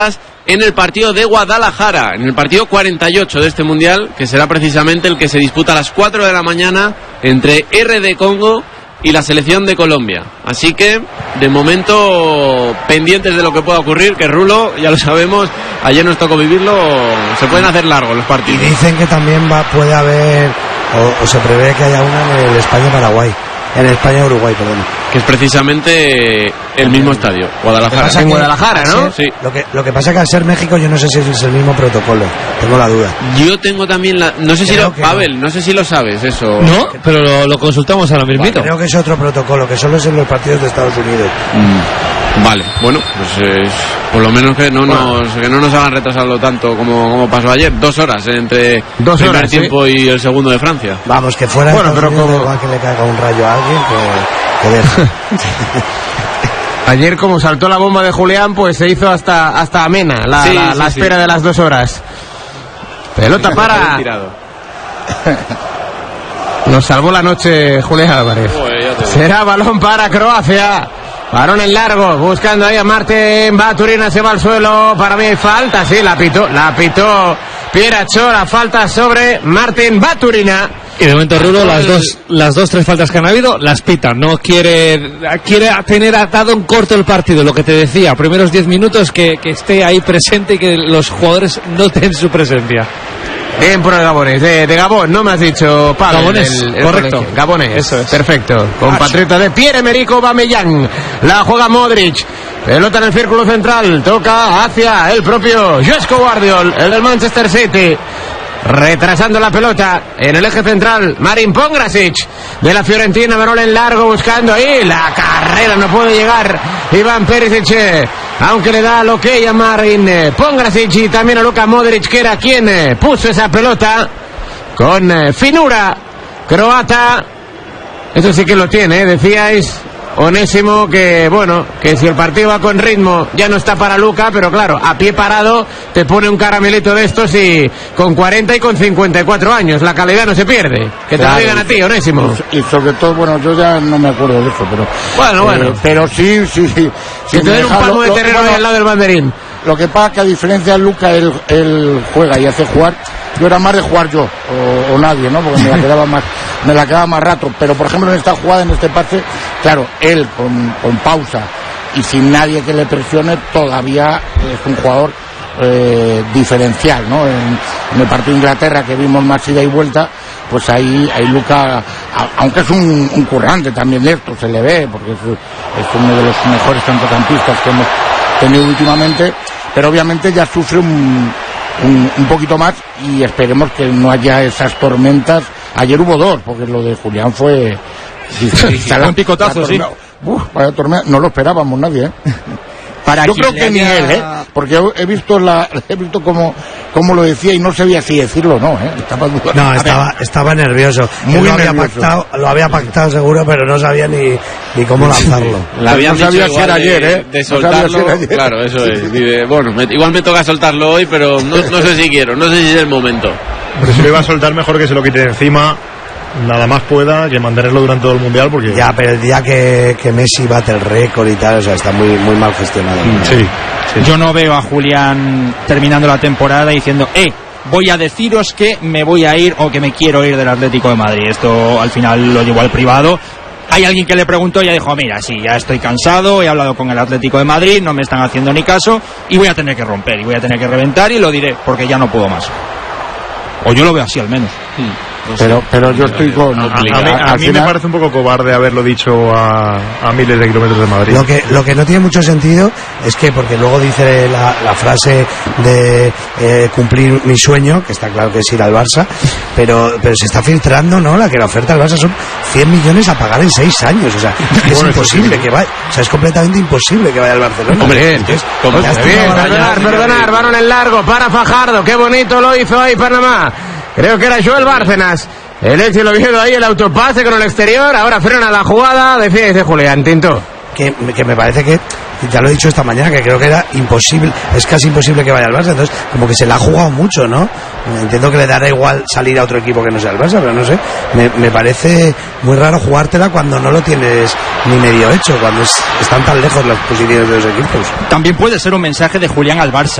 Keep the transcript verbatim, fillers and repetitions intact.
en el partido de Guadalajara, en el partido cuarenta y ocho de este Mundial, que será precisamente el que se disputa a las cuatro de la mañana entre R D Congo y la selección de Colombia. Así que, de momento, pendientes de lo que pueda ocurrir, que Rulo, ya lo sabemos, ayer nos tocó vivirlo, se pueden hacer largos los partidos. Y dicen que también va, puede haber, o, o se prevé que haya una en el España-Paraguay, en el España-Uruguay, perdón. Que es precisamente el mismo estadio, Guadalajara. En Guadalajara, ¿no? Sí. Lo que, lo que pasa es que al ser México yo no sé si es el mismo protocolo, tengo la duda. Yo tengo también la... No sé si Creo lo... que Pavel, no sé si lo sabes eso. No, pero lo, lo consultamos ahora mismito. Vale, creo que es otro protocolo, que solo es en los partidos de Estados Unidos. Mm, vale, bueno, pues es, por lo menos que no nos que no nos hagan retrasarlo tanto como, como pasó ayer. Dos horas entre Dos el primer horas, tiempo ¿sí? y el segundo de Francia. Vamos, que fuera bueno, pero Unidos, como... igual que le caiga un rayo a alguien, que, que deje. Ayer, como saltó la bomba de Julián, pues se hizo hasta, hasta amena la, sí, la, sí, la sí. espera de las dos horas. Pelota para... Nos salvó la noche Julián Álvarez. Joder, Será balón para Croacia. Balón en largo, buscando ahí a Martín Baturina, se va al suelo. Para mí hay falta, sí, la pitó, la pitó Pieracho, la falta sobre Martín Baturina. Y de momento Rulo, las dos, las dos, tres faltas que han habido, las pitan. No quiere, quiere tener atado en corto el partido, lo que te decía, primeros diez minutos que, que esté ahí presente y que los jugadores noten su presencia. Bien por el Gabonés, de, de Gabón, no me has dicho Pablo. Gabonés, el, el correcto. colegio. Gabonés, eso es. Perfecto. Compatriota de Pierre-Emerick Aubameyang. La juega Modric. Pelota en el círculo central. Toca hacia el propio Joško Guardiol, el del Manchester City. Retrasando la pelota en el eje central, Marin Pongrasic de la Fiorentina, balón en largo buscando ahí la carrera, no puede llegar Iván Perisic, aunque le da lo que a Marin Pongrasic y también a Luka Modric, que era quien puso esa pelota con finura croata. Eso sí que lo tiene, ¿eh? Decíais, Onésimo, que bueno, que si el partido va con ritmo ya no está para Luka, pero claro, a pie parado te pone un caramelito de estos y con cuarenta y con cincuenta y cuatro años la calidad no se pierde. Que te claro, lo digan a ti, Onésimo. Y sobre todo, bueno, yo ya no me acuerdo de eso, pero bueno, bueno, eh, pero sí, sí, sí. Que te den un palmo de terreno ahí al lado del banderín. Lo que pasa es que a diferencia de Luka, él, él juega y hace jugar. Yo era más de jugar yo, o, o nadie, ¿no? Porque me la quedaba más, me la quedaba más rato. Pero, por ejemplo, en esta jugada, en este pase, claro, él con, con pausa y sin nadie que le presione, todavía es un jugador eh, diferencial, ¿no? En, en el partido de Inglaterra, que vimos más ida y vuelta, pues ahí, ahí Luka, a, aunque es un, un currante también de esto, se le ve, porque es, es uno de los mejores centrocampistas que hemos tenido últimamente, pero obviamente ya sufre un... Un, un poquito más y esperemos que no haya esas tormentas. Ayer hubo dos, porque lo de Julián fue un picotazo, sí. Uf, vaya tormenta, no lo esperábamos nadie, ¿eh? Para yo creo que haya... ni él, ¿eh? Porque he visto la, he visto cómo, cómo lo decía y no sabía si decirlo o no, ¿eh? Estaba no, estaba, estaba nervioso. Muy lo había nervioso. Pactado, lo había pactado seguro, pero no sabía ni, ni cómo lanzarlo. La habían no sabía dicho si era igual ayer, de, ¿eh? de No sabía soltarlo, si era ayer. claro, eso es. Y de, bueno, me, igual me toca soltarlo hoy, pero no, no sé si quiero, no sé si es el momento. Pero si lo iba a soltar, mejor que se lo quite de encima, nada más pueda, que mantenerlo durante todo el Mundial, porque... Ya, pero el día que, que Messi bate el récord y tal, o sea, está muy, muy mal gestionado. Mm, sí, sí. Yo no veo a Julián terminando la temporada diciendo, eh, voy a deciros que me voy a ir o que me quiero ir del Atlético de Madrid. Esto al final lo llevó al privado. Hay alguien que le preguntó y ya dijo, mira, sí, ya estoy cansado, he hablado con el Atlético de Madrid, no me están haciendo ni caso y voy a tener que romper y voy a tener que reventar y lo diré porque ya no puedo más. O yo lo veo así al menos. No sé. Pero, pero yo estoy con... A, a mí, a al mí final- me parece un poco cobarde haberlo dicho a, a miles de kilómetros de Madrid. Lo que, lo que no tiene mucho sentido es que, porque luego dice la, la frase de eh, cumplir mi sueño, que está claro que es ir al Barça, pero, pero se está filtrando, ¿no? La que la oferta al Barça son cien millones a pagar en seis años, o sea, es Bueno, imposible sí. que vaya, o sea, es completamente imposible que vaya al Barcelona. Hombre, Entonces, ¿cómo ya se está, ve? ya- Perdonar, perdonar, balón en largo para Fajardo, qué bonito lo hizo ahí Panamá. Creo que era Joel Bárcenas. El hecho y lo vieron ahí, el autopase con el exterior. Ahora frena la jugada. Decía, dice Julián Tinto. que, que me parece que ya lo he dicho esta mañana, que creo que era imposible, es casi imposible que vaya al Barça, entonces como que se la ha jugado mucho, ¿no? Entiendo que le dará igual salir a otro equipo que no sea el Barça, pero no sé, me, me parece muy raro jugártela cuando no lo tienes ni medio hecho, cuando es, están tan lejos las posiciones de los equipos. También puede ser un mensaje de Julián al Barça,